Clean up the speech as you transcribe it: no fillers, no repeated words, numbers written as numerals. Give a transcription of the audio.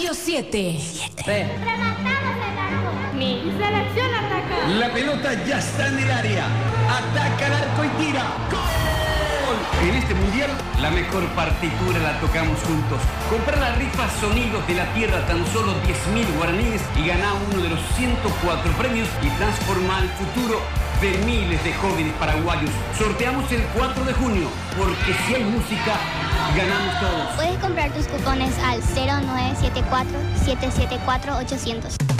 Radio 7. Rematamos el arco. Mi selección ataca. La pelota ya está en el área. Ataca el arco y tira. ¡Gol! En este mundial, la mejor partitura la tocamos juntos. Comprar la rifa Sonidos de la Tierra tan solo 10.000 guaraníes y ganá uno de los 104 premios y transforma el futuro de miles de jóvenes paraguayos. Sorteamos el 4 de junio, porque si hay música, ganamos todos. Puedes comprar tus cupones al 0974-774-800.